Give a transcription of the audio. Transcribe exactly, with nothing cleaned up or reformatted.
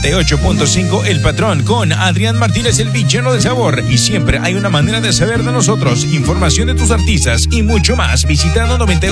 noventa y ocho punto cinco El Patrón con Adrián Martínez, el villano del sabor. Y siempre hay una manera de saber de nosotros, información de tus artistas y mucho más visitando noventa y